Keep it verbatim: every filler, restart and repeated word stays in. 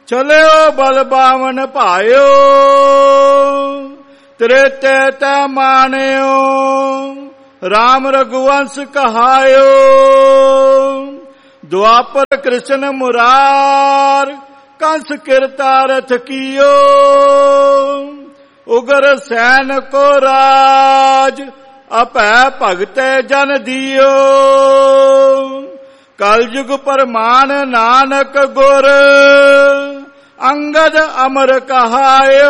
ਚਲਿਓ ਬਲ ਬਾਵਨ ਭਾਇਓ, ਤ੍ਰੇਤੇ ਤੈ ਮਾਨਿਓ, ਰਾਮ ਰਘੁਵੰਸ਼ ਕਹਾਇਓ। ਦੁਆਪਰ ਕ੍ਰਿਸ਼ਨ ਮੁਰਾਰ, ਕੰਸ ਕਿਰਤਾਰਥ ਕੀਓ। ਉਗਰ ਸੈਨ ਕੋ ਰਾਜ, ਅਭੈ ਭਗਤੈ ਜਨ ਦਿਓ। ਕਲਯੁਗ ਪਰਮਾਨ ਨਾਨਕ ਗੁਰ, ਅੰਗਦ ਅਮਰ ਕਹਾਇਓ।